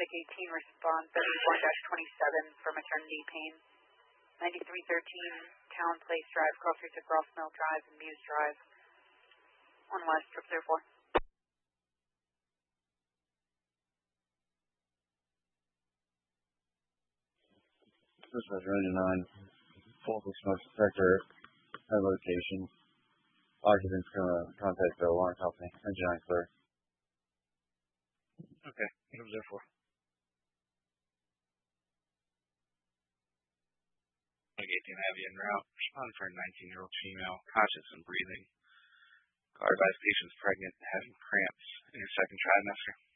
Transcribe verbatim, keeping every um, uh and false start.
Medic eighteen, respond thirty-one dash twenty-seven for maternity pain. ninety-three thirteen, Town Place Drive, cross streets of Gross Mill Drive and Muse Drive. One West, triple zero four. This was running on full smoke detector at location. Occupants gonna contact the alarm company. Engine nine clear. Okay, triple zero four. eighteen Abbey en route. Respond for a nineteen-year-old female, conscious and breathing. Call advised patient's pregnant and having cramps in her second trimester.